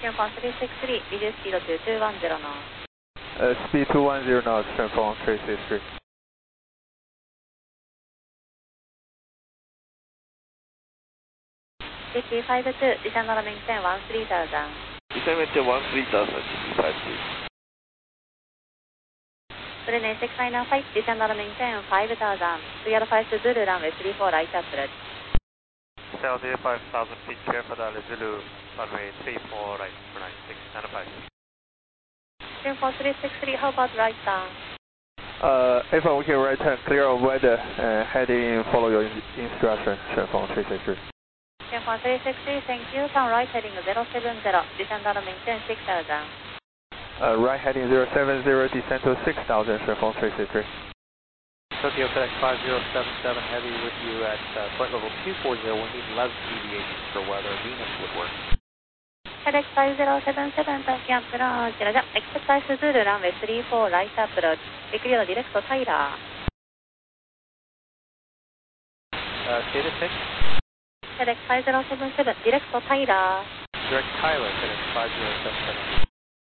Uniform 363, reduce speed to 210 knots. Speed 210 knots, Uniform 363. CT52, descend on maintain 13,000. Descend maintain 13,000, CT52. Brunei 6995, descend on maintain 5,000. Clear 52 Zulu, runway 34, right approach. Celsius 5,000 feet, clear for the Zulu, runway 34, right, 695. Uniform 363, how about right down? If we can right turn, clear of weather, heading, follow your instruction, Uniform 363. Uniform 363, thank you. Turn right heading 070, descend on maintain 6,000. Right heading 070, descend to 6,000, Uniform 363. Tokyo FedEx 5077, heavy with you at flight level 240, we need 11 deviations for weather, Venus would work. FedEx 5077, Tokyo approach, Roger. Expect ice Zulu, runway 34, right approach. Clear direct to Tyler. Status 6? FedEx 5077, direct to Tyler. Direct Tyler, FedEx 5077.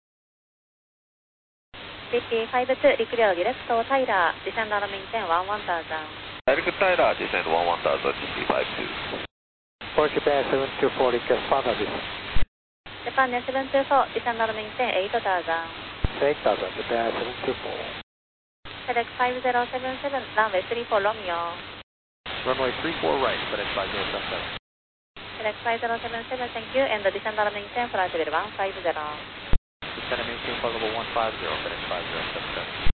CT52, declare direct to Tyler, descend on maintain 11,000. Direct Tyler, descend 11,000, CT52. For Japan 7240, request Panda descend. Japan 724, descend on maintain 8,000. 8,000, Japan 724. FedEx 5077, runway 34 Romeo. Runway 34 right, FedEx 5077. FedEx 5077, thank you, and descend on maintain flight level 150. Descend and maintain flight level 150, FedEx 5077.